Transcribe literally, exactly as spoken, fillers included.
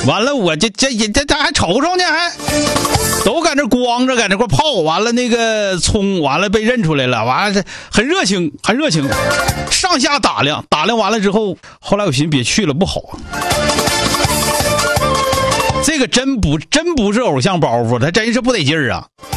完了我这这这这还瞅瞅呢，还都搁那光着搁那块泡，完了那个葱完了被认出来了，完了很热情很热情，上下打量打量完了之后，后来我寻思别去了不好啊，这个真不真不是偶像包袱，他真是不得劲儿啊。